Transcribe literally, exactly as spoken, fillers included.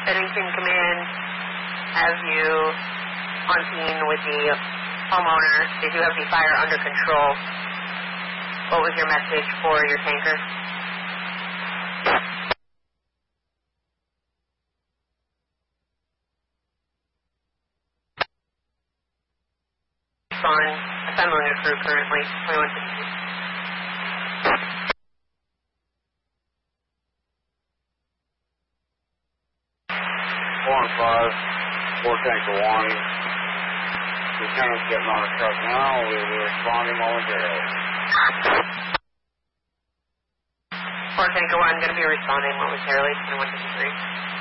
Bennington Command have you on scene with the homeowner. They do have the fire under control. What was your message for your tanker? On assembling a crew currently, twenty-one fifty. Four and five, four tanker one. Lieutenant's getting on the truck now. We'll be responding momentarily. Four tanker one, going to be responding momentarily, twenty-one fifty-three.